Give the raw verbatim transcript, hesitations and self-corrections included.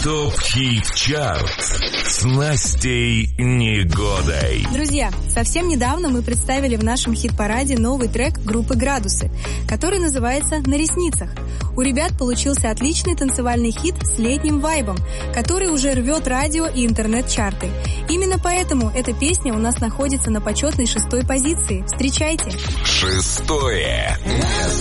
ТОП-хит-чарт с Настей Негодой. Друзья, совсем недавно мы представили в нашем хит-параде новый трек группы «Градусы», который называется «На ресницах». У ребят получился отличный танцевальный хит с летним вайбом, который уже рвет радио и интернет-чарты. Именно поэтому эта песня у нас находится на почетной шестой позиции. Встречайте! Шестое.